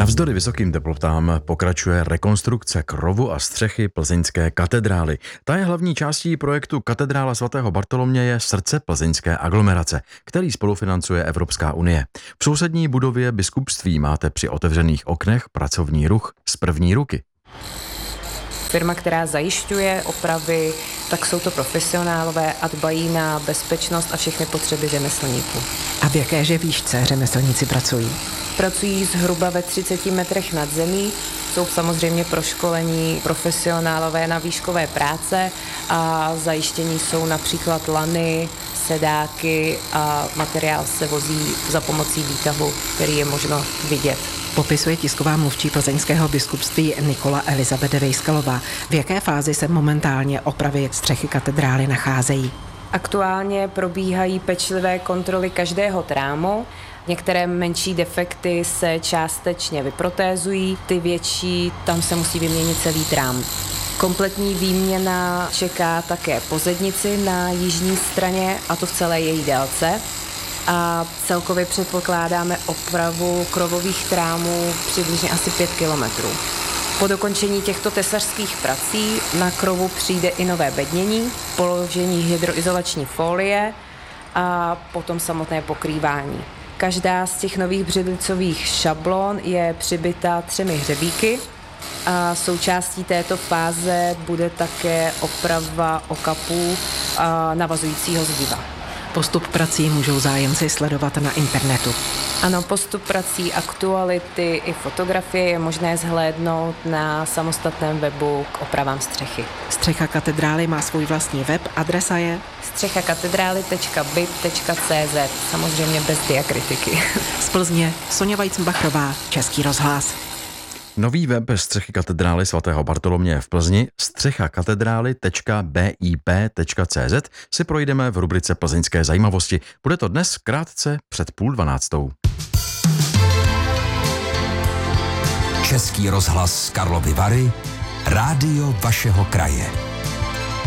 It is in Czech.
Navzdory vysokým teplotám pokračuje rekonstrukce krovu a střechy plzeňské katedrály. Ta je hlavní částí projektu Katedrála svatého Bartoloměje srdce plzeňské aglomerace, který spolufinancuje Evropská unie. V sousední budově biskupství máte při otevřených oknech pracovní ruch z první ruky. Firma, která zajišťuje opravy, tak jsou to profesionálové a dbají na bezpečnost a všechny potřeby řemeslníků. A v jakéže výšce řemeslníci pracují? Pracují zhruba ve 30 metrech nad zemí, jsou samozřejmě proškolení profesionálové na výškové práce a zajištění jsou například lany, sedáky a materiál se vozí za pomocí výtahu, který je možno vidět. Popisuje tisková mluvčí plzeňského biskupství Nikola Elizabete Vejskalová. V jaké fázi se momentálně opravy střechy katedrály nacházejí? Aktuálně probíhají pečlivé kontroly každého trámu. Některé menší defekty se částečně vyprotézují, ty větší, tam se musí vyměnit celý trám. Kompletní výměna čeká také pozednici na jižní straně, a to v celé její délce. A celkově předpokládáme opravu krovových trámů přibližně asi 5 kilometrů. Po dokončení těchto tesařských prací na krovu přijde i nové bednění, položení hydroizolační folie a potom samotné pokrývání. Každá z těch nových břidlicových šablon je přibyta 3 hřebíky a součástí této fáze bude také oprava okapů a navazujícího zdiva. Postup prací můžou zájemci sledovat na internetu. Ano, postup prací, aktuality i fotografie je možné zhlédnout na samostatném webu k opravám střechy. Střecha katedrály má svůj vlastní web, adresa je střechakatedrály.bit.cz, samozřejmě bez diakritiky. Z Plzně Soňa Vajcmbachrová, Český rozhlas. Nový web střechy katedrály svatého Bartoloměje v Plzni střechakatedrály.bip.cz si projdeme v rubrice Plzeňské zajímavosti. Bude to dnes krátce před 11:30. Český rozhlas Karlovy Vary, rádio vašeho kraje.